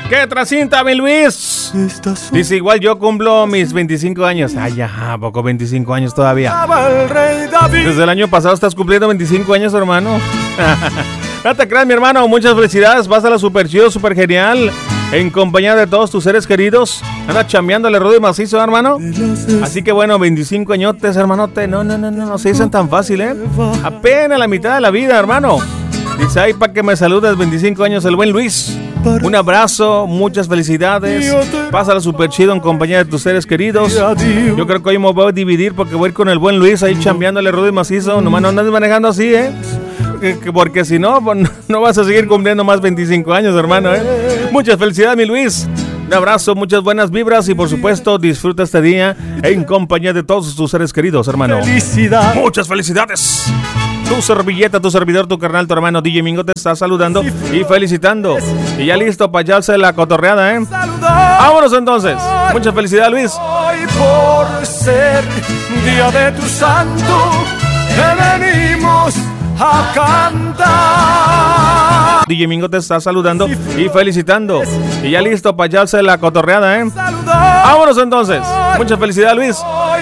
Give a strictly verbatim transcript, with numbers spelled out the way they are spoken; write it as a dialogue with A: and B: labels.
A: ¿Qué tracinta, mi Luis? Dice, igual yo cumplo mis veinticinco años. Ay, ya, poco veinticinco años todavía. Desde el año pasado estás cumpliendo veinticinco años, hermano. No te creas, mi hermano, muchas felicidades. Pásala súper chido, súper genial, en compañía de todos tus seres queridos. Anda chambeándole rudo y macizo, hermano. Así que bueno, veinticinco añotes, hermanote. No, no, no, no, no se dicen tan fácil, ¿eh? Apenas la mitad de la vida, hermano. Dice, ahí para que me saludes, veinticinco años, el buen Luis. Un abrazo, muchas felicidades. Pásala súper chido en compañía de tus seres queridos. Yo creo que hoy me voy a dividir porque voy a ir con el buen Luis ahí chambeándole rudo y macizo. Nomás no andes manejando así, ¿eh? Porque si no, no vas a seguir cumpliendo más veinticinco años, hermano, ¿eh? Muchas felicidades, mi Luis. Un abrazo, muchas buenas vibras y por supuesto disfruta este día en compañía de todos tus seres queridos, hermano.
B: Felicidad.
A: Muchas felicidades. Tu servilleta, tu servidor, tu carnal, tu hermano D J Mingo te está saludando y felicitando. Y ya listo para echarse la cotorreada, ¿eh? Vámonos entonces. Mucha felicidad, Luis.
B: Hoy por ser día de tu santo, te venimos a cantar.
A: D J Mingo te está saludando y felicitando. Y ya listo para echarse la cotorreada, ¿eh? Vámonos entonces. Mucha felicidad, Luis.